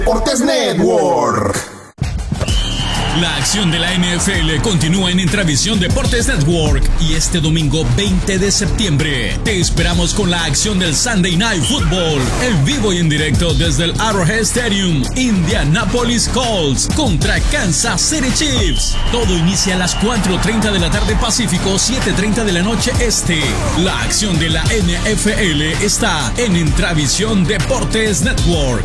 Deportes Network. La acción de la NFL continúa en Intravisión Deportes Network y este domingo 20 de septiembre te esperamos con la acción del Sunday Night Football en vivo y en directo desde el Arrowhead Stadium. Indianapolis Colts contra Kansas City Chiefs. Todo inicia a las 4:30 de la tarde Pacífico, 7:30 de la noche Este. La acción de la NFL está en Intravisión Deportes Network.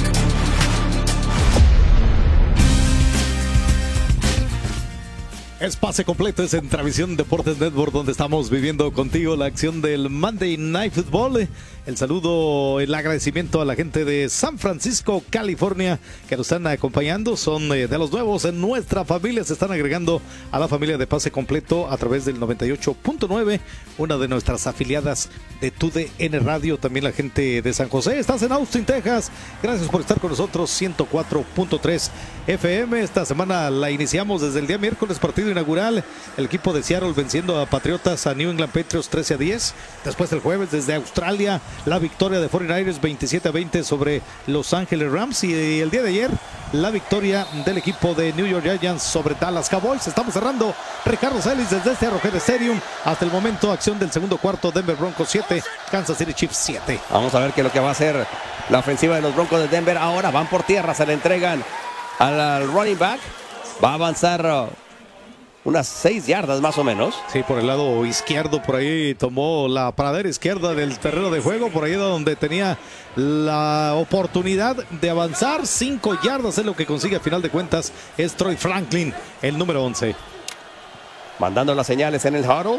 Es pase completo, es en Intravisión Deportes Network, donde estamos viviendo contigo la acción del Monday Night Football. El saludo, el agradecimiento a la gente de San Francisco, California, que nos están acompañando. Son de los nuevos en nuestra familia, se están agregando a la familia de pase completo a través del 98.9, una de nuestras afiliadas de TUDN Radio. También la gente de San José, estás en Austin, Texas. Gracias por estar con nosotros, 104.3 FM. Esta semana la iniciamos desde el día miércoles, partido inaugural. El equipo de Seattle venciendo a Patriotas, a New England Patriots 13-10. Después el jueves desde Australia, la victoria de 49ers 27-20 sobre Los Ángeles Rams. Y el día de ayer, la victoria del equipo de New York Giants sobre Dallas Cowboys. Estamos cerrando Ricardo Celis desde este Arrowhead Stadium. Hasta el momento, acción del segundo cuarto, Denver Broncos 7, Kansas City Chiefs 7. Vamos a ver qué es lo que va a hacer la ofensiva de los Broncos de Denver. Ahora van por tierra, se le entregan al running back. Va a avanzar unas 6 yardas más o menos. Sí, por el lado izquierdo, por ahí tomó la pradera izquierda del terreno de juego, por ahí donde tenía la oportunidad de avanzar. 5 yardas es lo que consigue a final de cuentas. Es Troy Franklin, el número 11. Mandando las señales en el huddle.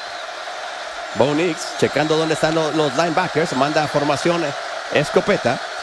Bo Nix checando dónde están los linebackers. Manda formación escopeta.